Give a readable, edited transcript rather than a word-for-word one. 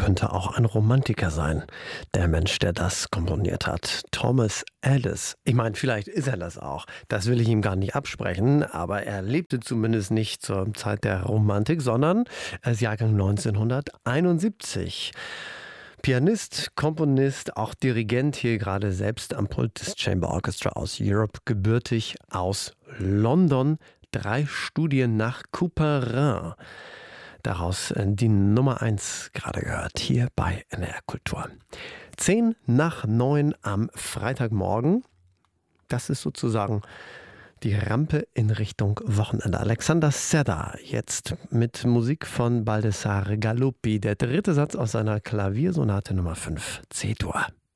könnte auch ein Romantiker sein, der Mensch, der das komponiert hat. Thomas Ellis. Ich meine, vielleicht ist er das auch. Das will ich ihm gar nicht absprechen, aber er lebte zumindest nicht zur Zeit der Romantik, sondern er ist Jahrgang 1971. Pianist, Komponist, auch Dirigent, hier gerade selbst am Pult des Chamber Orchestra aus Europe, gebürtig aus London. 3 Studien nach Couperin. Daraus die Nummer 1 gerade gehört, hier bei NDR Kultur. 10 nach 9 am Freitagmorgen. Das ist sozusagen die Rampe in Richtung Wochenende. Alexander Sedda jetzt mit Musik von Baldassare Galuppi. Der dritte Satz aus seiner Klaviersonate Nummer 5, C-Dur.